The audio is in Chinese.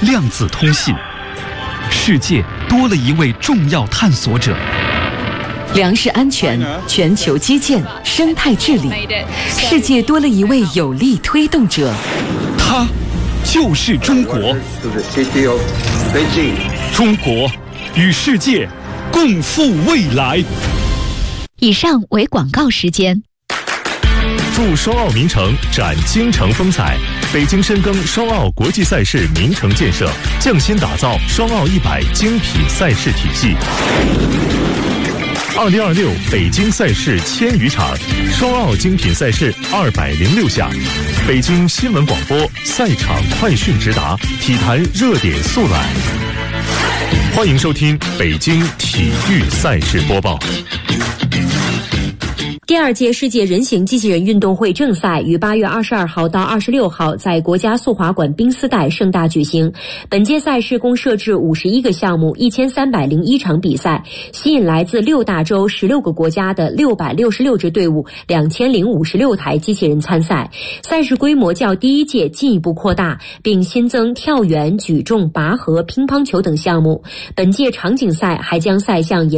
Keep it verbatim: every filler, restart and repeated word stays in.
量子通信，世界多了一位重要探索者。 粮食安全、全球基建、生态治理，世界多了一位有力推动者。 他就是中国。中国与世界共赴未来。 以上为广告时间。 祝双澳名城展京城风采。北京深耕双澳国际赛事名城建设，匠心打造双澳一百精品赛事体系。二零二六北京赛事千余场，双澳精品赛事二百零六项。北京新闻广播赛场快讯直达，体坛热点速览。欢迎收听北京体育赛事播报。 第二届世界人形机器人运动会正赛于八月二十二号到二十六号在国家速滑馆冰丝带盛大举行。本届赛事共设置五十一个项目，一千三百零一场比赛，吸引来自六大洲十六个国家的六百六十六支队伍，两千零五十六台机器人参赛。赛事规模较第一届进一步扩大，并新增跳远、举重、拔河、乒乓球等项目。本届场景赛还将赛项延